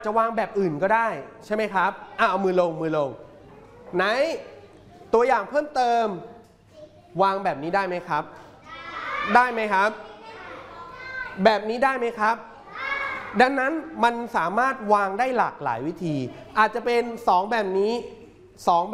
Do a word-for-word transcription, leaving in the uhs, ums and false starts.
จะวางแบบอื่นก็ได้ใช่ไหมครับอ่ะเอามือลงมือลงไหนตัวอย่างเพิ่มเติมวางแบบนี้ได้ไหมครับได้ไหมครับแบบนี้ได้ไหมครับดังนั้นมันสามารถวางได้หลากหลายวิธีอาจจะเป็นสองแบบนี้สอง